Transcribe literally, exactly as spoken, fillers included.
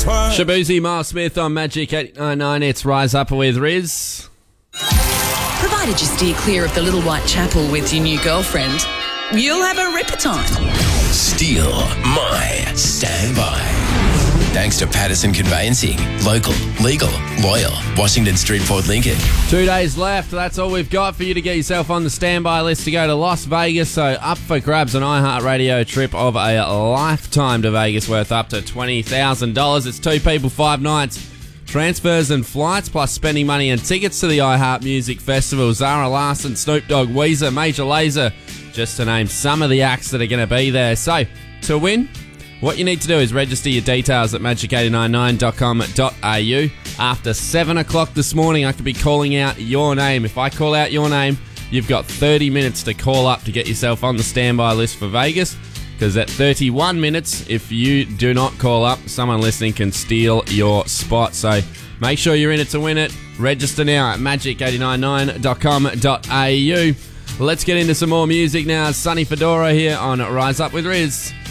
Shabuzi, Miles Smith on Magic eight nine nine. It's Rise Up with Riz. Provided you steer clear of the Little White Chapel with your new girlfriend, you'll have a ripper time. Steal my standby. Thanks to Patterson Conveyancing. Local, legal, loyal. Washington Street, Port Lincoln. Two days left. That's all we've got for you to get yourself on the standby list to go to Las Vegas. So up for grabs an iHeartRadio trip of a lifetime to Vegas worth up to twenty thousand dollars. It's two people, five nights. Transfers and flights, plus spending money and tickets to the iHeart Music Festival. Zara Larsson, Snoop Dogg, Weezer, Major Lazer, just to name some of the acts that are going to be there. So, to win, what you need to do is register your details at magic eight nine nine dot com dot a u. After seven o'clock this morning, I could be calling out your name. If I call out your name, you've got thirty minutes to call up to get yourself on the standby list for Vegas. Because at thirty-one minutes, if you do not call up, someone listening can steal your spot. So make sure you're in it to win it. Register now at magic eight nine nine dot com dot a u. Let's get into some more music now. Sonny Fedora here on Rise Up with Riz.